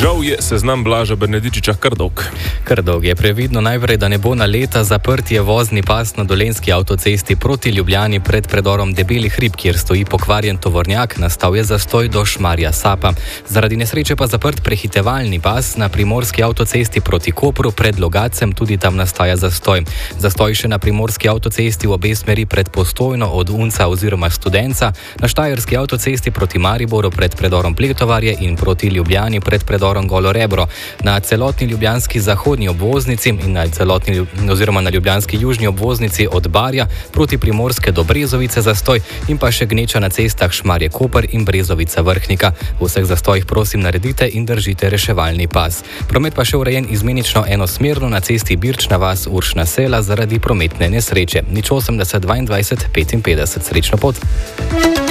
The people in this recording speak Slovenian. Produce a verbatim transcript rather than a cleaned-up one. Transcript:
Žal je seznam Blaža Bernardičiča kar dolg. Kar dolg je previdno najprej, da ne bo na leta zaprt je vozni pas na Dolenjski avtocesti proti Ljubljani pred predorom Debeli hrib, kjer stoji pokvarjen tovornjak, nastal je zastoj do Šmarja Sapa. Zaradi nesreče pa zaprt prehitevalni pas na Primorski avtocesti proti Kopru pred Logacem, tudi tam nastaja zastoj. Zastoj še na Primorski avtocesti v obe smeri pred Postojno od Unca oziroma Studenca, na Štajerski avtocesti proti Mariboru pred predorom Pletovarje in proti Ljubljani pred predorom Golo Rebro. Na celotni ljubljanski zahodni obvoznici in na celotni oziroma na ljubljanski južni obvoznici od Barja proti Primorske do Brezovice zastoj in pa še gneča na cestah Šmarje Koper in Brezovica Vrhnika. V vseh zastojih prosim naredite in držite reševalni pas. Promet pa še urejen izmenično enosmerno na cesti Birčna vas Uršna Sela zaradi prometne nesreče. Nič osemdeset dvaindvajset petinpetdeset. Srečno pot!